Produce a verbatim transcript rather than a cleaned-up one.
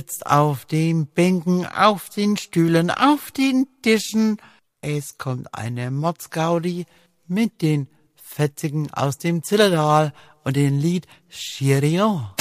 sitzt auf den Bänken, auf den Stühlen, auf den Tischen. Es kommt eine Motzgaudi mit den Fetzigen aus dem Zillertal und dem Lied Cheerio.